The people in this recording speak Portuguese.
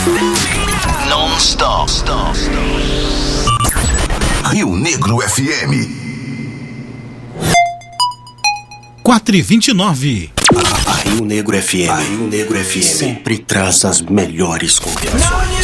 Non-stop. Rio Negro FM. 4h29. A Rio Negro FM sempre traz as melhores combinações.